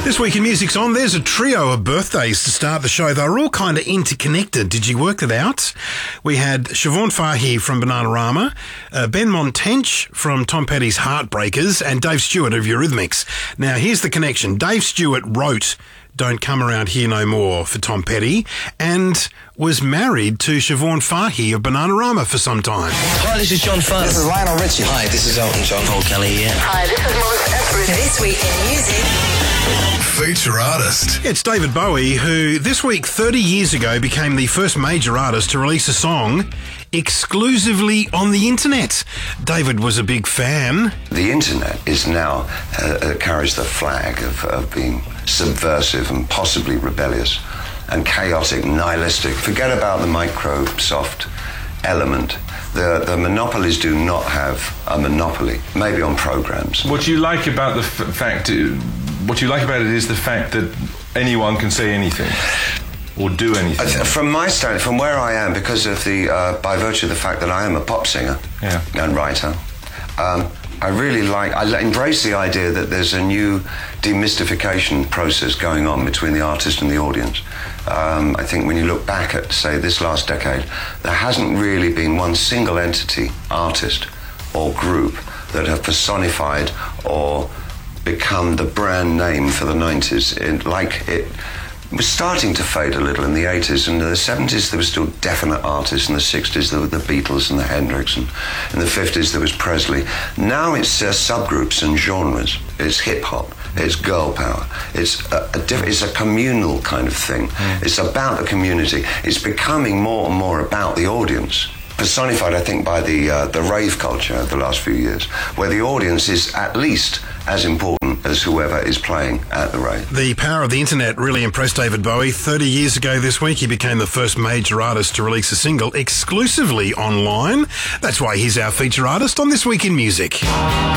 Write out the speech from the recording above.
This week in Music's On, there's a trio of birthdays to start the show. They were all kind of interconnected. Did you work it out? We had Siobhan Fahey from Bananarama, Ben Montench from Tom Petty's Heartbreakers, and Dave Stewart of Eurythmics. Now, here's the connection. Dave Stewart wrote Don't Come Around Here No More for Tom Petty and was married to Siobhan Fahey of Bananarama for some time. Hi, this is John Fuzz. This is Lionel Richie. Hi, this is Elton John. Paul Kelly here. Hi, this is Melissa Etheridge. This week in music. Feature artist. It's David Bowie, who this week, 30 years ago, became the first major artist to release a song exclusively on the internet. David was a big fan. The internet is now, carries the flag of being subversive and possibly rebellious and chaotic, nihilistic. Forget about the Microsoft element. The monopolies do not have a monopoly, maybe on programs. What you like about the what you like about it is the fact that anyone can say anything or do anything. From my stand, from where I am, because of by virtue of the fact that I am a pop singer and writer, I really I embrace the idea that there's a new demystification process going on between the artist and the audience. I think when you look back at, say, this last decade, there hasn't really been one single entity, artist or group, that have personified or become the brand name for the 90s. It was starting to fade a little in the 80s, and in the 70s there were still definite artists, in the 60s there were the Beatles and the Hendrix, and in the 50s there was Presley. Now it's subgroups and genres. It's hip-hop, it's girl power, it's a communal kind of thing. It's about the community. It's becoming more and more about the audience. Personified, I think, by the rave culture of the last few years, where the audience is at least as important as whoever is playing at the rave. The power of the internet really impressed David Bowie. 30 years ago this week, he became the first major artist to release a single exclusively online. That's why he's our feature artist on This Week in Music.